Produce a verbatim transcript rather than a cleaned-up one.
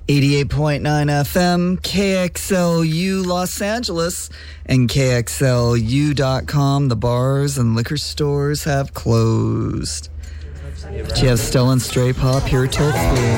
eighty-eight point nine F M, K X L U Los Angeles, and K X L U dot com. The bars and liquor stores have closed. Do you have Stella and Stray Pop here till three?